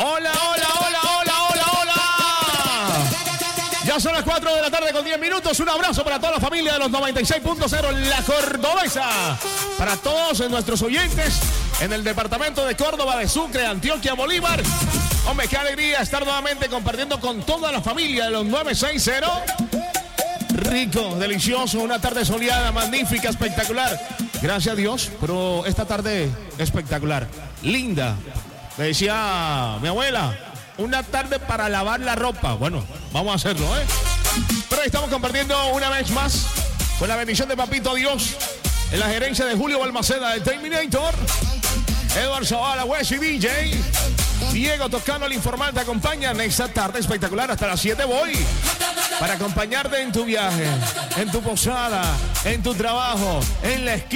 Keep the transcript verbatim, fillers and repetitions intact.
Hola, hola, hola, hola, hola, hola. Ya son las cuatro de la tarde con diez minutos. Un abrazo para toda la familia de los noventa y seis punto cero La Cordobesa. Para todos nuestros oyentes en el departamento de Córdoba, de Sucre, Antioquia, Bolívar. Hombre, qué alegría estar nuevamente compartiendo con toda la familia de los novecientos sesenta. Rico, delicioso, una tarde soleada, magnífica, espectacular. Gracias a Dios, pero esta tarde espectacular, linda. Me decía mi abuela, una tarde para lavar la ropa. Bueno, vamos a hacerlo, ¿eh? Pero ahí estamos compartiendo una vez más con la bendición de Papito Dios en la gerencia de Julio Balmaceda, el Terminator, Edward Zavala, Wes y D J, Diego Toscano, el informante, acompañan esta tarde espectacular. Hasta las siete voy para acompañarte en tu viaje, en tu posada, en tu trabajo, en la esquina.